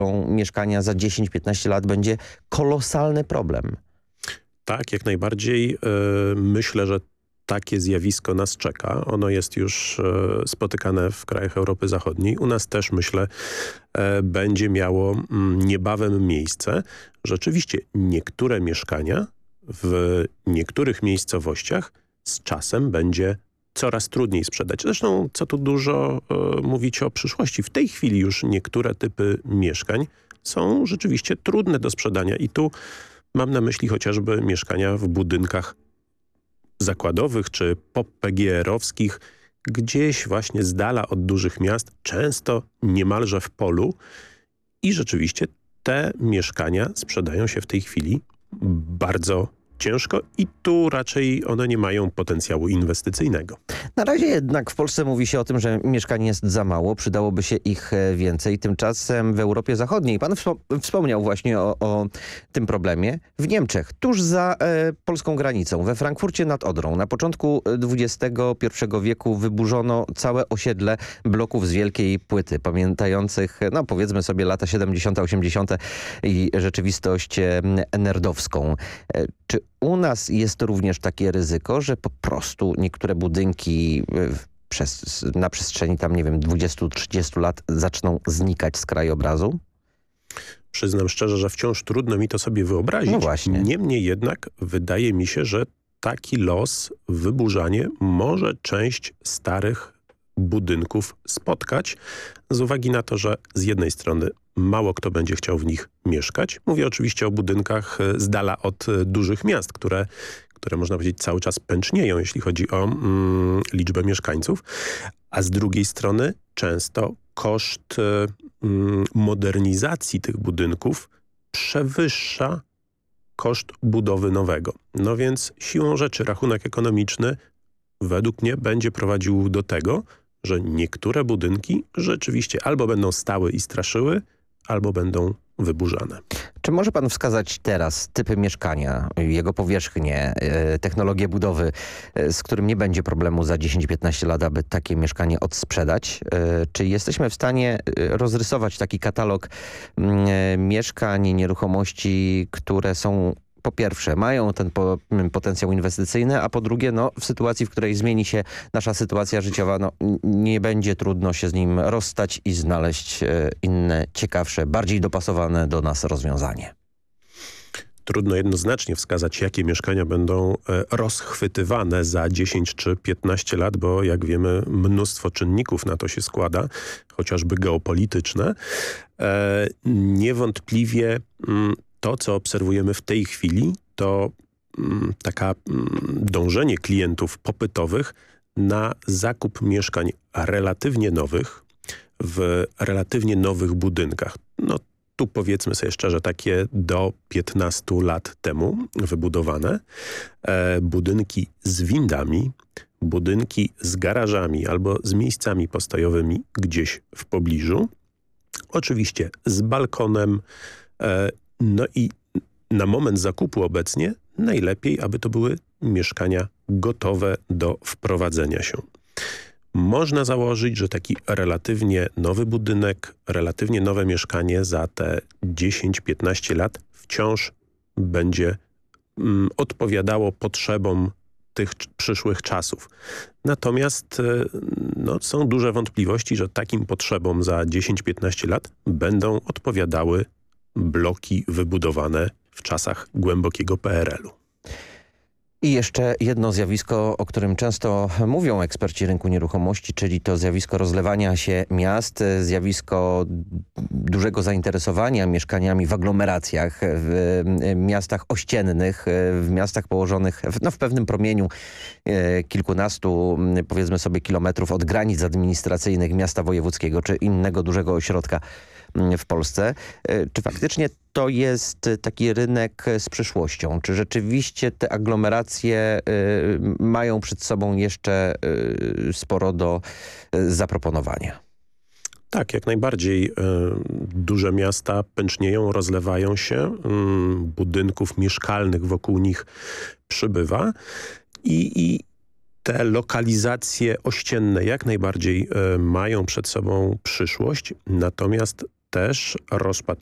mieszkania za 10-15 lat będzie kolosalny problem. Tak, jak najbardziej. Myślę, że takie zjawisko nas czeka. Ono jest już spotykane w krajach Europy Zachodniej. U nas też, myślę, będzie miało niebawem miejsce. Rzeczywiście niektóre mieszkania w niektórych miejscowościach z czasem będzie coraz trudniej sprzedać. Zresztą, co tu dużo mówić o przyszłości. W tej chwili już niektóre typy mieszkań są rzeczywiście trudne do sprzedania i tu mam na myśli chociażby mieszkania w budynkach zakładowych czy pop-PGR-owskich, gdzieś właśnie z dala od dużych miast, często niemalże w polu i rzeczywiście te mieszkania sprzedają się w tej chwili bardzo ciężko i tu raczej one nie mają potencjału inwestycyjnego. Na razie jednak w Polsce mówi się o tym, że mieszkań jest za mało, przydałoby się ich więcej. Tymczasem w Europie Zachodniej, pan wspomniał właśnie o tym problemie, w Niemczech, tuż za polską granicą, we Frankfurcie nad Odrą, na początku XXI wieku wyburzono całe osiedle bloków z wielkiej płyty, pamiętających, no powiedzmy sobie lata 70., 80. i rzeczywistość nerdowską. Czy u nas jest to również takie ryzyko, że po prostu niektóre budynki na przestrzeni tam, nie wiem, 20-30 lat zaczną znikać z krajobrazu? Przyznam szczerze, że wciąż trudno mi to sobie wyobrazić. No właśnie. Niemniej jednak wydaje mi się, że taki los, wyburzanie może część starych budynków spotkać z uwagi na to, że z jednej strony mało kto będzie chciał w nich mieszkać. Mówię oczywiście o budynkach z dala od dużych miast, które można powiedzieć cały czas pęcznieją, jeśli chodzi o liczbę mieszkańców. A z drugiej strony często koszt modernizacji tych budynków przewyższa koszt budowy nowego. No więc siłą rzeczy rachunek ekonomiczny według mnie będzie prowadził do tego, że niektóre budynki rzeczywiście albo będą stały i straszyły, albo będą wyburzane. Czy może pan wskazać teraz typy mieszkania, jego powierzchnię, technologię budowy, z którym nie będzie problemu za 10-15 lat, aby takie mieszkanie odsprzedać? Czy jesteśmy w stanie rozrysować taki katalog mieszkań i nieruchomości, które są po pierwsze mają ten potencjał inwestycyjny, a po drugie w sytuacji, w której zmieni się nasza sytuacja życiowa, nie będzie trudno się z nim rozstać i znaleźć inne, ciekawsze, bardziej dopasowane do nas rozwiązanie. Trudno jednoznacznie wskazać, jakie mieszkania będą rozchwytywane za 10 czy 15 lat, bo jak wiemy mnóstwo czynników na to się składa, chociażby geopolityczne. Niewątpliwie to, co obserwujemy w tej chwili, to taka dążenie klientów popytowych na zakup mieszkań relatywnie nowych w relatywnie nowych budynkach. No tu powiedzmy sobie szczerze, takie do 15 lat temu wybudowane budynki z windami, budynki z garażami albo z miejscami postojowymi gdzieś w pobliżu. Oczywiście z balkonem. No i na moment zakupu obecnie najlepiej, aby to były mieszkania gotowe do wprowadzenia się. Można założyć, że taki relatywnie nowy budynek, relatywnie nowe mieszkanie za te 10-15 lat wciąż będzie odpowiadało potrzebom tych przyszłych czasów. Natomiast są duże wątpliwości, że takim potrzebom za 10-15 lat będą odpowiadały bloki wybudowane w czasach głębokiego PRL-u. I jeszcze jedno zjawisko, o którym często mówią eksperci rynku nieruchomości, czyli to zjawisko rozlewania się miast, zjawisko dużego zainteresowania mieszkaniami w aglomeracjach, w miastach ościennych, w miastach położonych w pewnym promieniu kilkunastu, powiedzmy sobie, kilometrów od granic administracyjnych miasta wojewódzkiego czy innego dużego ośrodka w Polsce. Czy faktycznie to jest taki rynek z przyszłością? Czy rzeczywiście te aglomeracje mają przed sobą jeszcze sporo do zaproponowania? Tak, jak najbardziej. Duże miasta pęcznieją, rozlewają się, budynków mieszkalnych wokół nich przybywa i te lokalizacje ościenne jak najbardziej mają przed sobą przyszłość, natomiast też rozpad